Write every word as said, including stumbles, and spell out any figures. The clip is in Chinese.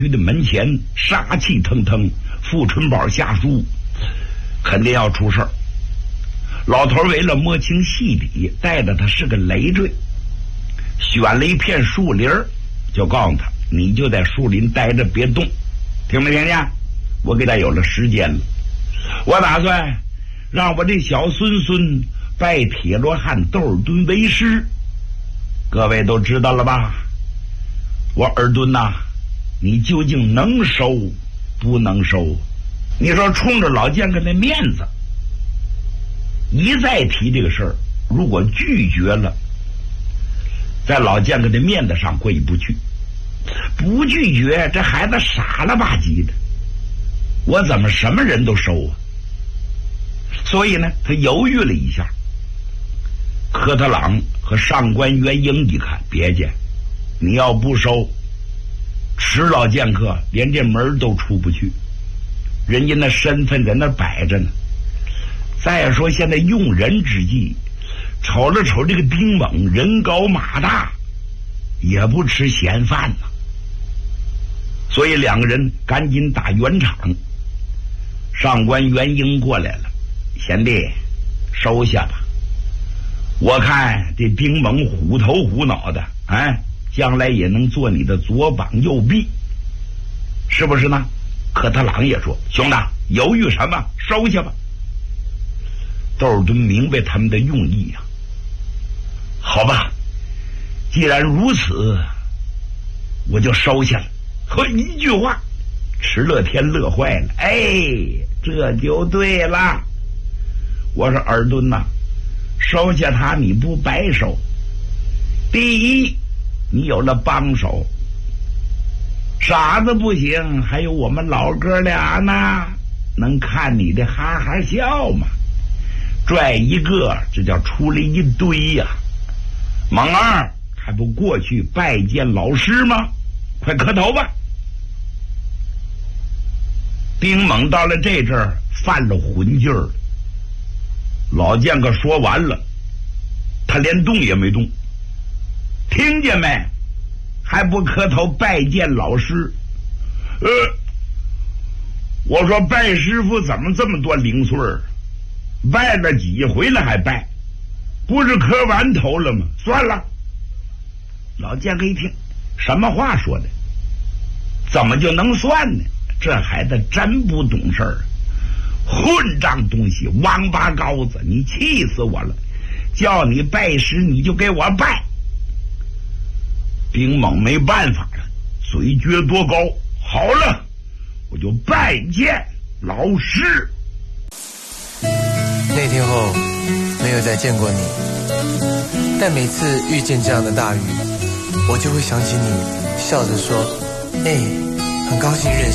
的门前杀气腾腾，富春宝下书，肯定要出事儿。老头为了摸清细底，带着他是个累赘，选了一片树林，就告诉他，你就在树林待着，别动，听没听见？我给他有了时间了，我打算让我这小孙孙拜铁罗汉窦尔敦为师。各位都知道了吧？我尔敦呐，你究竟能收不能收？你说冲着老剑客的面子，一再提这个事儿，如果拒绝了，在老剑客的面子上过意不去；不拒绝，这孩子傻了吧唧的，我怎么什么人都收啊？所以呢，他犹豫了一下。科特朗和上官元英一看，别介，你要不收，迟老剑客连这门都出不去，人家那身份在那摆着呢。再说现在用人之际，瞅了瞅这个丁猛，人高马大，也不吃闲饭呢。所以两个人赶紧打圆场。上官元英过来了，贤弟，收下吧。我看这丁猛虎头虎脑的，哎，将来也能做你的左膀右臂，是不是呢？科特朗也说，兄弟，犹豫什么？收下吧。窦尔敦明白他们的用意呀、啊。好吧，既然如此，我就收下了。呵，一句话，迟乐天乐坏了。哎，这就对了。我说尔敦呐、啊，收下他你不白收。第一，你有了帮手，傻子不行，还有我们老哥俩呢，能看你的哈哈笑吗？拽一个，这叫出了一堆呀、啊。猛二还不过去拜见老师吗？快磕头吧。丁猛到了这阵儿犯了浑劲儿，老剑客说完了，他连动也没动。听见没？还不磕头拜见老师？呃，我说拜师傅怎么这么多零碎儿？拜了几回了还拜？不是磕完头了吗？算了。老剑客一听，什么话说的？怎么就能算呢？这孩子真不懂事儿，混账东西，王八羔子，你气死我了！叫你拜师你就给我拜。丁猛没办法了，嘴撅多高，好了，我就拜见老师。 那天后没有再见过你，但每次遇见这样的大雨，我就会想起你笑着说，哎，很高兴认识